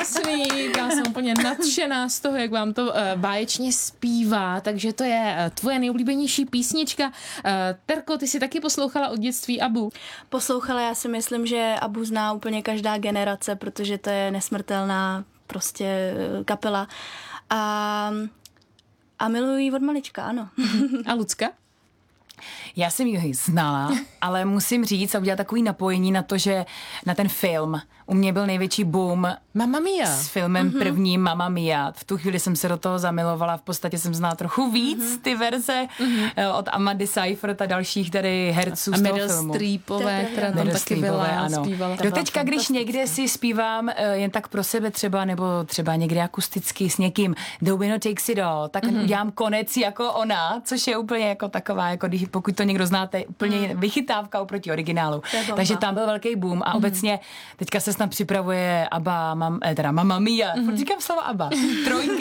krásný, já jsem úplně nadšená z toho, jak vám to báječně zpívá, takže to je tvoje nejoblíbenější písnička. Terko, ty jsi taky poslouchala od dětství Abbu? Poslouchala, já si myslím, že Abbu zná úplně každá generace, protože to je nesmrtelná prostě kapela. A miluji ji od malička, ano. A Lucka? Já jsem ji znala, ale musím říct a udělat takový napojení na to, že na ten film u mě byl největší boom Mamma Mia. S filmem prvním Mamma Mia. V tu chvíli jsem se do toho zamilovala, v podstatě jsem znala trochu víc ty verze od Amandy Seyfried a dalších tady herců z toho filmu. A Meryl Streepová, která tam taky byla, zpívala. Doteďka, když někde si zpívám jen tak pro sebe třeba, nebo třeba někde akusticky s někým The Winner Takes It All, tak udělám konec jako ona, což je úplně jako taková, jako když, pokud to někdo znáte, úplně vychytávka oproti originálu. Takže tam byl velký boom a obecně teďka se snad připravuje Mamma Mia, říkám slovo Abba, 3,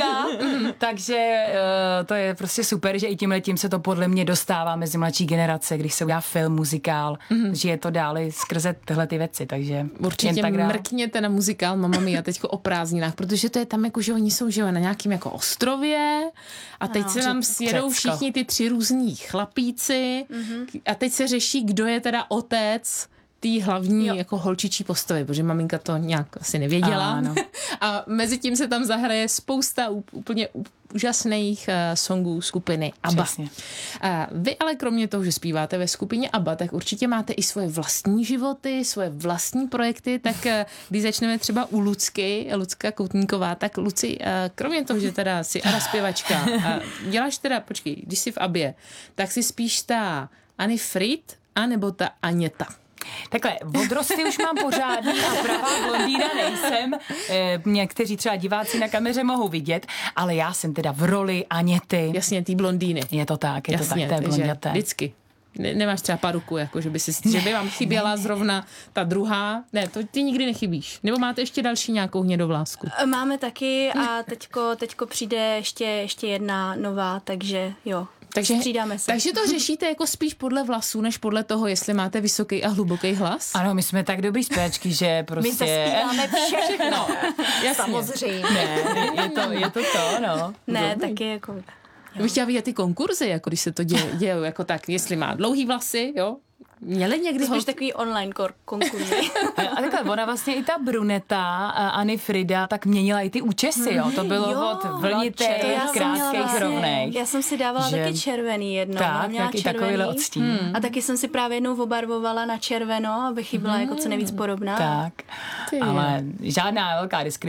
takže to je prostě super, že i tímhletím se to podle mě dostává mezi mladší generace, když se udělá film, muzikál, že je to dále skrze tyhle ty věci, takže určitě tak mrkněte na muzikál Mamma Mia teďko o prázdninách, protože to je tam jako, že oni jsou že na nějakým jako ostrově a teď se tam sjedou všichni ty 3 různí chlapíci a teď se řeší, kdo je teda otec tý hlavní jako holčičí postavy, protože maminka to nějak asi nevěděla. A mezi tím se tam zahraje spousta úplně úžasných songů skupiny Abba. Vy ale kromě toho, že zpíváte ve skupině Abba, tak určitě máte i svoje vlastní životy, svoje vlastní projekty, tak když začneme třeba u Lucka Koutníková, tak Luci, kromě toho, že teda jsi zpěvačka, děláš teda, počkej, když jsi v Abbě, tak jsi spíš ta Anny Fried, anebo ta Aněta? Takhle, odrosty už mám pořádný a pravá blondýna nejsem. Někteří třeba diváci na kameře mohou vidět, ale já jsem teda v roli Aněty. Jasně, tý blondýny. Je to tak, to je blonděté. Vždycky. Nemáš třeba paruku, jako že by vám chyběla zrovna ta druhá. Ne, to ty nikdy nechybíš. Nebo máte ještě další nějakou hnědovlásku? Máme taky a teďko přijde ještě jedna nová, takže jo. Střídáme se. Takže to řešíte jako spíš podle vlasů, než podle toho, jestli máte vysoký a hluboký hlas? Ano, my jsme tak dobrý zpěvačky, že prostě... My zaspíváme všechno. Samozřejmě. Ne, je to, no. Ne, taky jako... Bych chtěla vidět ty konkurzy, jako když se to děje jako tak, jestli má dlouhý vlasy, jo? Měli někdy spíš takový online konkurzy. A takhle, ona vlastně i ta bruneta, Anny Frida, tak měnila i ty účesy, jo. To bylo od vlnitých, krátkých, rovných. Já jsem si dávala taky červený jedno. Tak i takovýhle odstín. A taky jsem si právě jednou obarvovala na červeno, abych jí byla jako co nejvíc podobná. Tak, ale žádná velká diskriminace.